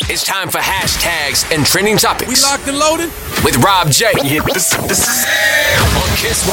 It's time for hashtags and trending topics. We locked and loaded with Rob J. Yeah, this is on Kiss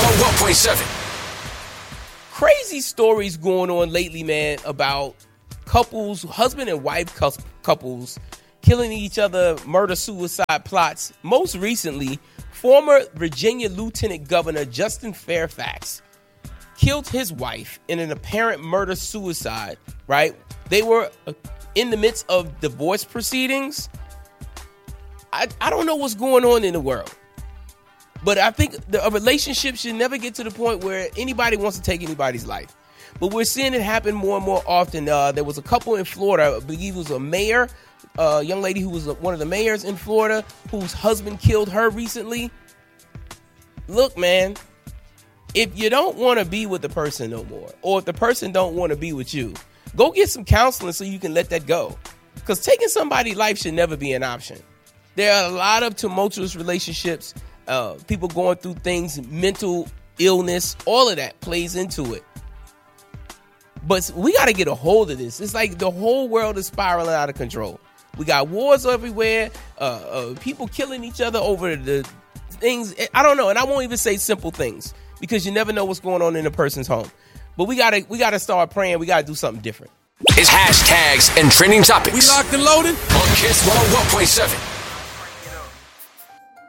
101.7. Crazy stories going on lately, man, about couples, husband and wife couples, killing each other, murder-suicide plots. Most recently, former Virginia Lieutenant Governor Justin Fairfax killed his wife in an apparent murder-suicide, right? They were in the midst of divorce proceedings. I don't know what's going on in the world, but I think a relationship should never get to the point where anybody wants to take anybody's life. But we're seeing it happen more and more often. There was a couple in Florida, I believe it was a mayor, a young lady who was one of the mayors in Florida, whose husband killed her recently. Look, man, if you don't want to be with the person no more, or if the person don't want to be with you, go get some counseling so you can let that go. Because taking somebody's life should never be an option. There are a lot of tumultuous relationships, people going through things, mental illness, all of that plays into it. But we got to get a hold of this. It's like the whole world is spiraling out of control. We got wars everywhere, people killing each other over the things. I don't know, and I won't even say simple things because you never know what's going on in a person's home. But we gotta start praying. We gotta do something different. It's hashtags and trending topics. We locked and loaded on Kiss 101.7.